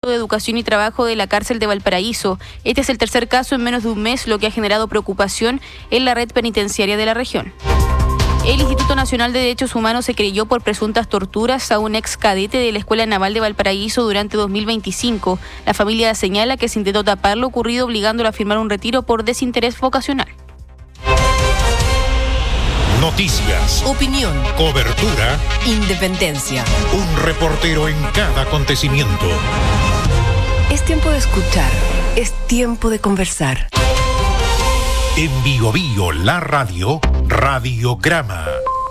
de Educación y Trabajo de la cárcel de Valparaíso. Este es el tercer caso en menos de un mes, lo que ha generado preocupación en la red penitenciaria de la región. El Instituto Nacional de Derechos Humanos se creyó por presuntas torturas a un ex cadete de la Escuela Naval de Valparaíso durante 2025. La familia señala que se intentó tapar lo ocurrido obligándolo a firmar un retiro por desinterés vocacional. Noticias, opinión, cobertura, independencia. Un reportero en cada acontecimiento. Es tiempo de escuchar, es tiempo de conversar. En Bio Bio, la radio, Radiograma.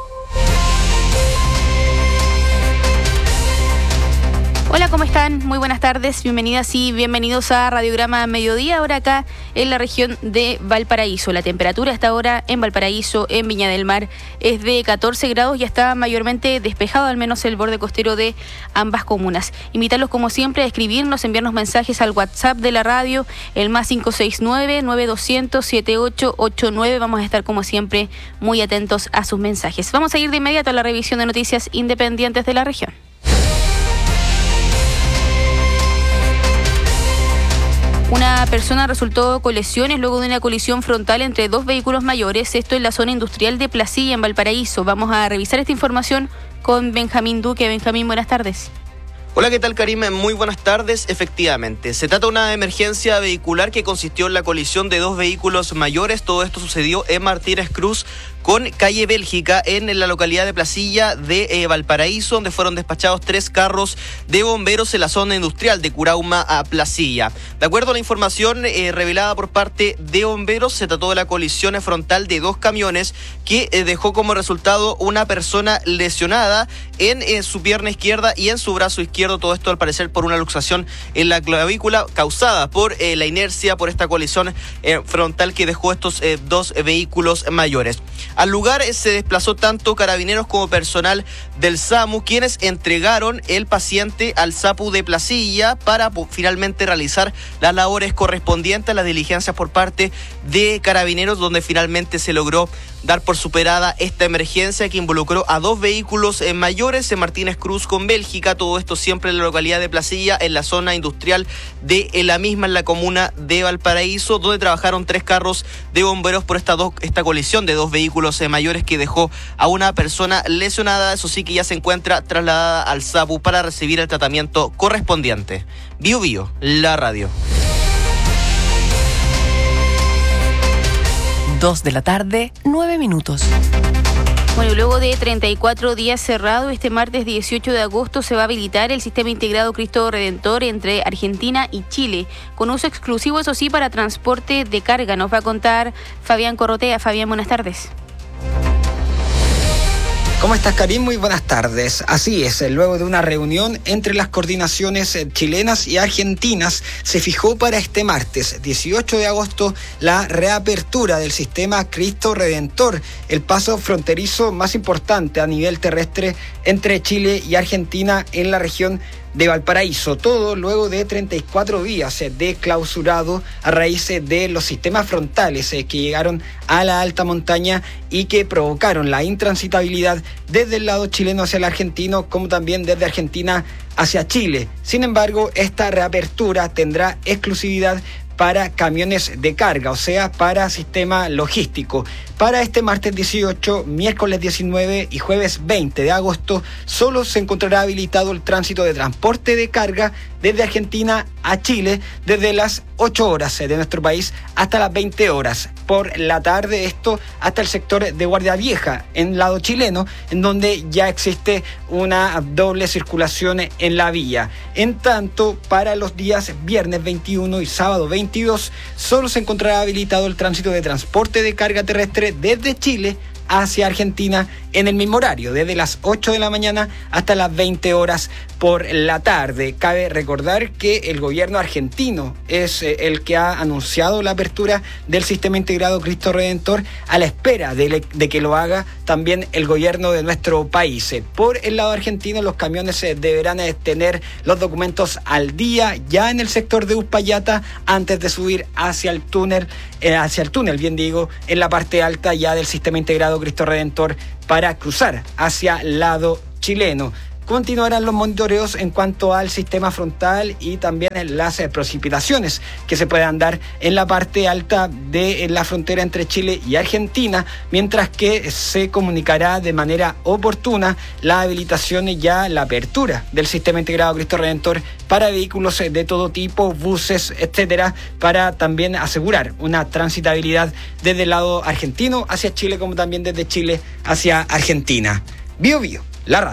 Hola, ¿cómo están? Muy buenas tardes, bienvenidas y bienvenidos a Radiograma Mediodía, ahora acá en la región de Valparaíso. La temperatura hasta ahora en Valparaíso, en Viña del Mar, es de 14 grados y está mayormente despejado, al menos el borde costero de ambas comunas. Invitarlos como siempre a escribirnos, enviarnos mensajes al WhatsApp de la radio, el más 569-9200-7889. Vamos a estar como siempre muy atentos a sus mensajes. Vamos a ir de inmediato a la revisión de noticias independientes de la región. Una persona resultó con lesiones luego de una colisión frontal entre dos vehículos mayores, esto en la zona industrial de Placilla, en Valparaíso. Vamos a revisar esta información con Benjamín Duque. Benjamín, buenas tardes. Hola, ¿qué tal, Karime? Muy buenas tardes. Efectivamente, se trata de una emergencia vehicular que consistió en la colisión de dos vehículos mayores. Todo esto sucedió en Martínez Cruz con calle Bélgica, en la localidad de Placilla de Valparaíso, donde fueron despachados 3 carros de bomberos en la zona industrial de Curauma a Placilla. De acuerdo a la información revelada por parte de bomberos, se trató de la colisión frontal de dos camiones que dejó como resultado una persona lesionada en su pierna izquierda y en su brazo izquierdo. Todo esto al parecer por una luxación en la clavícula causada por la inercia, por esta colisión frontal que dejó estos dos vehículos mayores. Al lugar se desplazó tanto carabineros como personal del SAMU, quienes entregaron el paciente al SAPU de Placilla para finalmente realizar las labores correspondientes a las diligencias por parte de carabineros, donde finalmente se logró dar por superada esta emergencia que involucró a dos vehículos mayores en Martínez Cruz con Bélgica. Todo esto siempre en la localidad de Placilla, en la zona industrial de la misma, en la comuna de Valparaíso, donde trabajaron 3 carros de bomberos por esta colisión de dos vehículos mayores que dejó a una persona lesionada. Eso sí, que ya se encuentra trasladada al SAPU para recibir el tratamiento correspondiente. Bio Bio, la radio. 2 de la tarde, 9 minutos. Bueno, luego de 34 días cerrado, este martes 18 de agosto se va a habilitar el sistema integrado Cristo Redentor entre Argentina y Chile, con uso exclusivo, eso sí, para transporte de carga. Nos va a contar Fabián Corrotea. Fabián, buenas tardes. ¿Cómo estás, Karim? Muy buenas tardes. Así es, luego de una reunión entre las coordinaciones chilenas y argentinas, se fijó para este martes 18 de agosto la reapertura del sistema Cristo Redentor, el paso fronterizo más importante a nivel terrestre entre Chile y Argentina en la región de Valparaíso. Todo luego de 34 días de clausurado a raíz de los sistemas frontales que llegaron a la alta montaña y que provocaron la intransitabilidad desde el lado chileno hacia el argentino, como también desde Argentina hacia Chile. Sin embargo, esta reapertura tendrá exclusividad para camiones de carga, o sea, para sistema logístico. Para este martes 18, miércoles 19 y jueves 20 de agosto, solo se encontrará habilitado el tránsito de transporte de carga desde Argentina a Chile, desde las 8 horas de nuestro país hasta las 20 horas por la tarde, esto hasta el sector de Guardia Vieja, en lado chileno, en donde ya existe una doble circulación en la vía. En tanto, para los días viernes 21 y sábado 22, solo se encontrará habilitado el tránsito de transporte de carga terrestre desde Chile hacia Argentina en el mismo horario, desde las 8 de la mañana hasta las 20 horas por la tarde. Cabe recordar que el gobierno argentino es el que ha anunciado la apertura del sistema integrado Cristo Redentor, a la espera de que lo haga también el gobierno de nuestro país. Por el lado argentino, los camiones deberán tener los documentos al día ya en el sector de Uspallata antes de subir hacia el túnel, en la parte alta ya del sistema integrado Cristo Redentor, para cruzar hacia el lado chileno. continuarán los monitoreos en cuanto al sistema frontal y también las precipitaciones que se puedan dar en la parte alta de la frontera entre Chile y Argentina, mientras que se comunicará de manera oportuna la habilitación y ya la apertura del sistema integrado Cristo Redentor para vehículos de todo tipo, buses, etcétera, para también asegurar una transitabilidad desde el lado argentino hacia Chile, como también desde Chile hacia Argentina. Bio Bio, la radio.